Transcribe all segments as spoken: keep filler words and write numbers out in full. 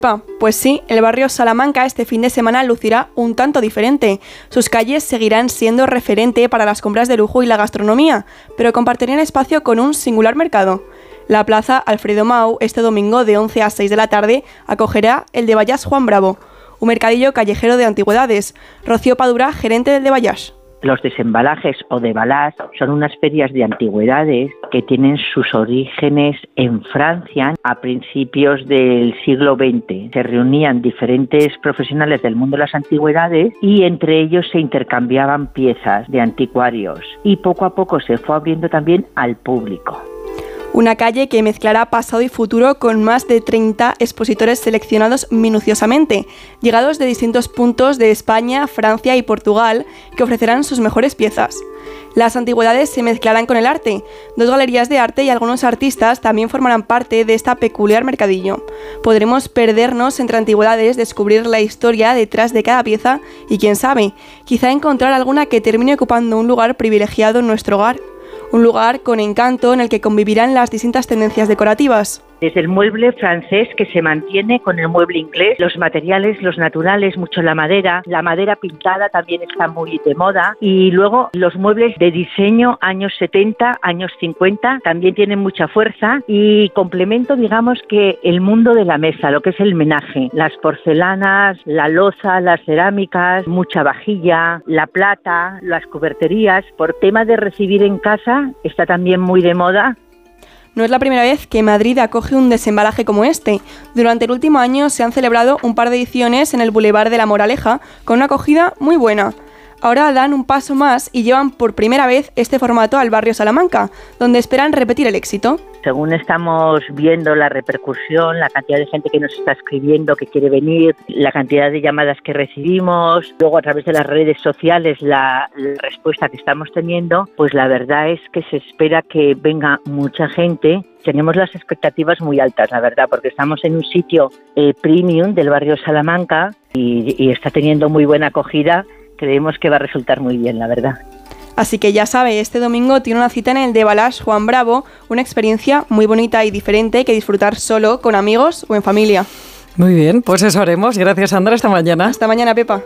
Pues sí, el barrio Salamanca este fin de semana lucirá un tanto diferente. Sus calles seguirán siendo referente para las compras de lujo y la gastronomía, pero compartirían espacio con un singular mercado. La plaza Alfredo Mau, este domingo de once a seis de la tarde, acogerá el de Ballash Juan Bravo, un mercadillo callejero de antigüedades. Rocío Padura, gerente del de Ballash. Los desembalajes o debalas son unas ferias de antigüedades que tienen sus orígenes en Francia a principios del siglo veinte. Se reunían diferentes profesionales del mundo de las antigüedades y entre ellos se intercambiaban piezas de anticuarios y poco a poco se fue abriendo también al público. Una calle que mezclará pasado y futuro con más de treinta expositores seleccionados minuciosamente, llegados de distintos puntos de España, Francia y Portugal, que ofrecerán sus mejores piezas. Las antigüedades se mezclarán con el arte. Dos galerías de arte y algunos artistas también formarán parte de esta peculiar mercadillo. Podremos perdernos entre antigüedades, descubrir la historia detrás de cada pieza y, quién sabe, quizá encontrar alguna que termine ocupando un lugar privilegiado en nuestro hogar. Un lugar con encanto en el que convivirán las distintas tendencias decorativas. Desde el mueble francés que se mantiene con el mueble inglés, los materiales, los naturales, mucho la madera, la madera pintada también está muy de moda y luego los muebles de diseño años setenta, años cincuenta también tienen mucha fuerza y complemento digamos que el mundo de la mesa, lo que es el menaje, las porcelanas, la loza, las cerámicas, mucha vajilla, la plata, las cuberterías, por tema de recibir en casa está también muy de moda. No es la primera vez que Madrid acoge un desembalaje como este. Durante el último año se han celebrado un par de ediciones en el Boulevard de la Moraleja con una acogida muy buena. Ahora dan un paso más y llevan por primera vez este formato al barrio Salamanca, donde esperan repetir el éxito. Según estamos viendo la repercusión, la cantidad de gente que nos está escribiendo, que quiere venir, la cantidad de llamadas que recibimos, luego a través de las redes sociales la, la respuesta que estamos teniendo, pues la verdad es que se espera que venga mucha gente. Tenemos las expectativas muy altas, la verdad, porque estamos en un sitio eh, premium del barrio Salamanca y, y está teniendo muy buena acogida. Creemos que va a resultar muy bien, la verdad. Así que ya sabe, este domingo tiene una cita en el de Ballash Juan Bravo, una experiencia muy bonita y diferente que disfrutar solo, con amigos o en familia. Muy bien, pues eso haremos. Gracias, Sandra. Hasta mañana. Hasta mañana, Pepa.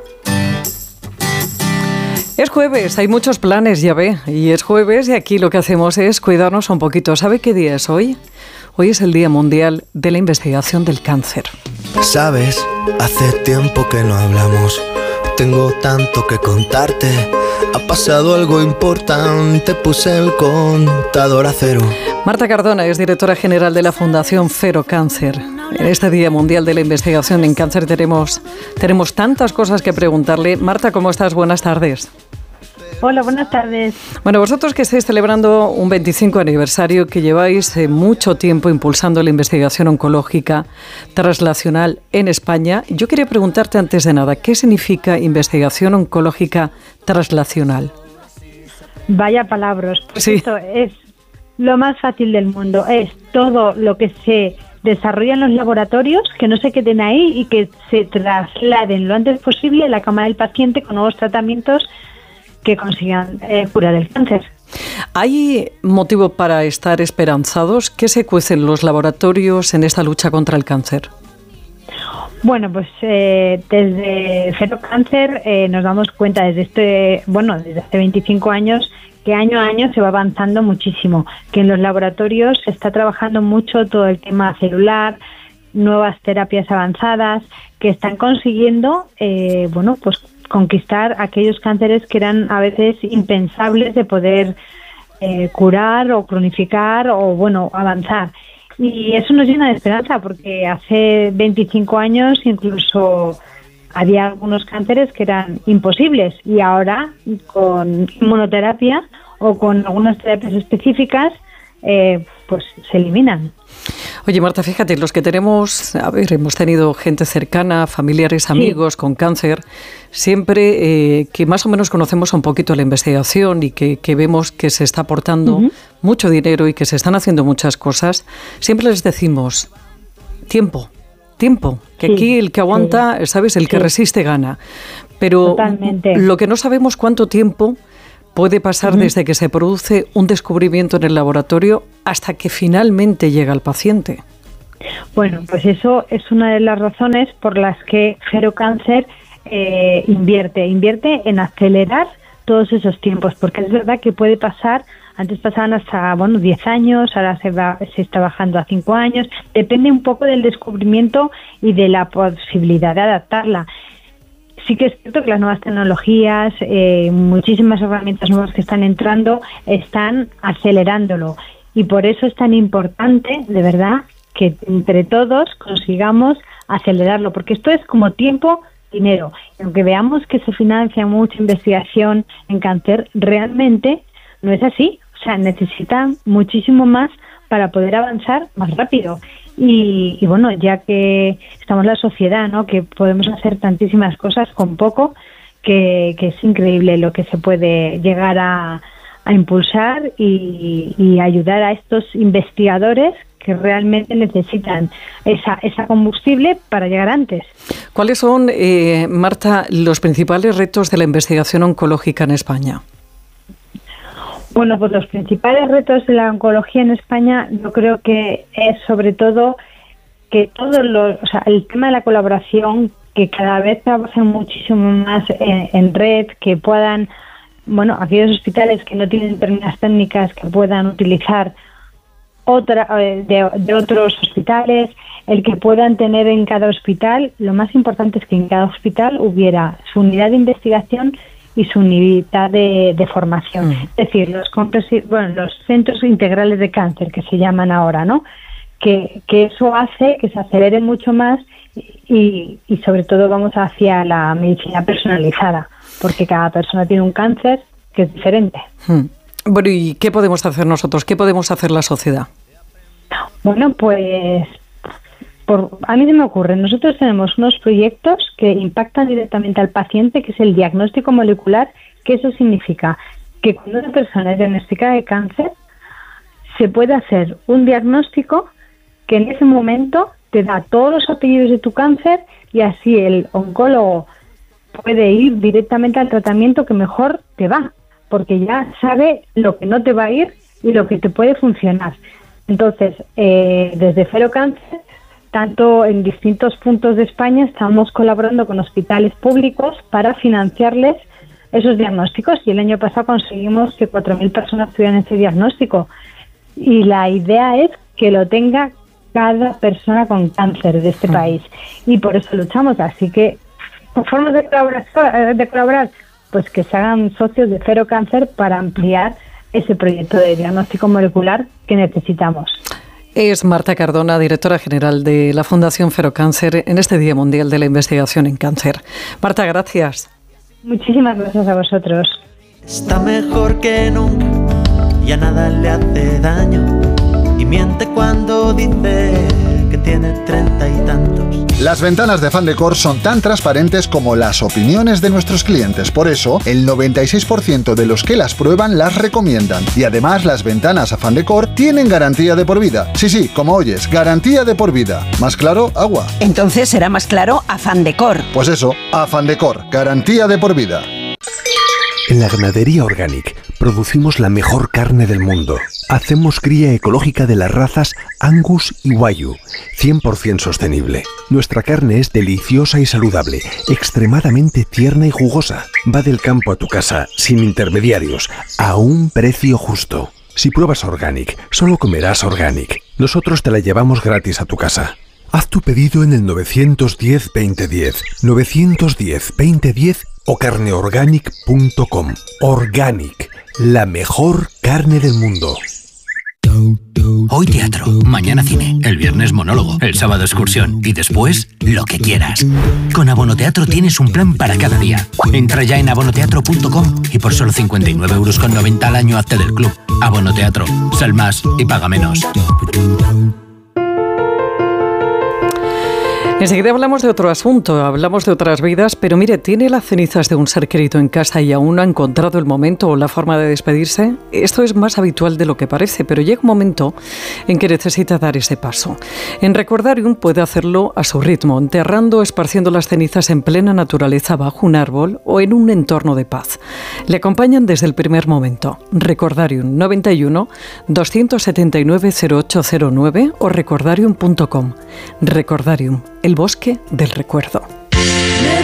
Es jueves, hay muchos planes, ya ve, y es jueves y aquí lo que hacemos es cuidarnos un poquito. ¿Sabe qué día es hoy? Hoy es el Día Mundial de la Investigación del Cáncer. Sabes, hace tiempo que no hablamos. Tengo tanto que contarte. Ha pasado algo importante, puse el contador a cero. Marta Cardona es directora general de la Fundación Cero Cáncer. En este Día Mundial de la Investigación en Cáncer tenemos, tenemos tantas cosas que preguntarle. Marta, ¿cómo estás? Buenas tardes. Hola, buenas tardes. Bueno, vosotros que estáis celebrando un veinticinco aniversario, que lleváis eh, mucho tiempo impulsando la investigación oncológica translacional en España, yo quería preguntarte antes de nada, ¿qué significa investigación oncológica translacional? Vaya palabras, pues sí. Esto es lo más fácil del mundo, es todo lo que se desarrolla en los laboratorios, que no se queden ahí y que se trasladen lo antes posible a la cama del paciente con nuevos tratamientos que consigan eh, curar el cáncer. ¿Hay motivo para estar esperanzados? ¿Qué se cuecen los laboratorios en esta lucha contra el cáncer? Bueno, pues eh, desde Cero Cáncer eh, nos damos cuenta desde este, bueno, desde hace veinticinco años que año a año se va avanzando muchísimo, que en los laboratorios se está trabajando mucho todo el tema celular, nuevas terapias avanzadas, que están consiguiendo, eh, bueno, pues conquistar aquellos cánceres que eran a veces impensables de poder eh, curar o cronificar o, bueno, avanzar. Y eso nos llena de esperanza porque hace veinticinco años incluso había algunos cánceres que eran imposibles y ahora con inmunoterapia o con algunas terapias específicas eh, pues se eliminan. Oye, Marta, fíjate, los que tenemos, a ver, hemos tenido gente cercana, familiares, amigos sí. con cáncer, siempre eh, que más o menos conocemos un poquito la investigación y que, que vemos que se está aportando uh-huh. mucho dinero y que se están haciendo muchas cosas, siempre les decimos, tiempo, tiempo, que sí, aquí el que aguanta, sí. ¿sabes? El sí. que resiste gana. Pero Totalmente. Lo que no sabemos cuánto tiempo puede pasar uh-huh. desde que se produce un descubrimiento en el laboratorio hasta que finalmente llega al paciente. Bueno, pues eso es una de las razones por las que Ferocáncer eh, invierte, invierte en acelerar todos esos tiempos, porque es verdad que puede pasar, antes pasaban hasta, bueno, diez años, ahora se va, se está bajando a cinco años, depende un poco del descubrimiento y de la posibilidad de adaptarla. Sí que es cierto que las nuevas tecnologías, eh, muchísimas herramientas nuevas que están entrando, están acelerándolo, y por eso es tan importante, de verdad, que entre todos consigamos acelerarlo, porque esto es como tiempo, dinero. Y aunque veamos que se financia mucha investigación en cáncer, realmente no es así. O sea, necesitan muchísimo más para poder avanzar más rápido. Y, y bueno, ya que estamos en la sociedad, ¿no?, que podemos hacer tantísimas cosas con poco, que, que es increíble lo que se puede llegar a, a impulsar y, y ayudar a estos investigadores que realmente necesitan esa, esa combustible para llegar antes. ¿Cuáles son, eh, Marta, los principales retos de la investigación oncológica en España? Bueno, pues los principales retos de la oncología en España, yo creo que es sobre todo que todos los, o sea, el tema de la colaboración, que cada vez trabajen muchísimo más en, en red, que puedan, bueno, aquellos hospitales que no tienen determinadas técnicas que puedan utilizar otra de, de otros hospitales, el que puedan tener en cada hospital, lo más importante es que en cada hospital hubiera su unidad de investigación y su unidad de, de formación. Mm. Es decir, los bueno, los centros integrales de cáncer, que se llaman ahora, ¿no? Que, que eso hace que se acelere mucho más y, y sobre todo vamos hacia la medicina personalizada, porque cada persona tiene un cáncer que es diferente. Mm. Bueno, ¿y qué podemos hacer nosotros? ¿Qué podemos hacer la sociedad? Bueno, pues por, a mí se me ocurre, nosotros tenemos unos proyectos que impactan directamente al paciente, que es el diagnóstico molecular, que eso significa que cuando una persona es diagnosticada de cáncer, se puede hacer un diagnóstico que en ese momento te da todos los apellidos de tu cáncer y así el oncólogo puede ir directamente al tratamiento que mejor te va, porque ya sabe lo que no te va a ir y lo que te puede funcionar. Entonces, eh, desde Ferocáncer, tanto en distintos puntos de España, estamos colaborando con hospitales públicos para financiarles esos diagnósticos, y el año pasado conseguimos que cuatro mil personas tuvieran ese diagnóstico. Y la idea es que lo tenga cada persona con cáncer de este país, y por eso luchamos. Así que, formas de colaborar, de colaborar pues que se hagan socios de Ferocáncer para ampliar ese proyecto de diagnóstico molecular que necesitamos. Es Marta Cardona, directora general de la Fundación Ferocáncer, en este Día Mundial de la Investigación en Cáncer. Marta, gracias. Muchísimas gracias a vosotros. Está mejor que nunca, ya nada le hace daño, y miente cuando dice que tiene treinta y tantos. Las ventanas de Fandecor son tan transparentes como las opiniones de nuestros clientes. Por eso, el noventa y seis por ciento de los que las prueban las recomiendan. Y además, las ventanas a Fandecor tienen garantía de por vida. Sí, sí, como oyes, garantía de por vida. ¿Más claro? Agua. Entonces será más claro a Fandecor. Pues eso, a Fandecor, garantía de por vida. En la ganadería Organic producimos la mejor carne del mundo. Hacemos cría ecológica de las razas Angus y Wagyu, cien por ciento sostenible. Nuestra carne es deliciosa y saludable, extremadamente tierna y jugosa. Va del campo a tu casa, sin intermediarios, a un precio justo. Si pruebas Organic, solo comerás Organic. Nosotros te la llevamos gratis a tu casa. Haz tu pedido en el nueve uno cero, veinte diez, nueve uno cero, veinte diez o carneorganic punto com. Organic, la mejor carne del mundo. Hoy teatro, mañana cine, el viernes monólogo, el sábado excursión y después lo que quieras. Con Abonoteatro tienes un plan para cada día. Entra ya en abonoteatro punto com y por solo cincuenta y nueve euros con noventa al año hazte del club. Abonoteatro, sal más y paga menos. Enseguida hablamos de otro asunto, hablamos de otras vidas, pero mire, ¿tiene las cenizas de un ser querido en casa y aún no ha encontrado el momento o la forma de despedirse? Esto es más habitual de lo que parece, pero llega un momento en que necesita dar ese paso. En Recordarium puede hacerlo a su ritmo, enterrando o esparciendo las cenizas en plena naturaleza bajo un árbol o en un entorno de paz. Le acompañan desde el primer momento. Recordarium noventa y uno, doscientos setenta y nueve, cero ocho cero nueve o recordarium punto com. Recordarium, el bosque del recuerdo.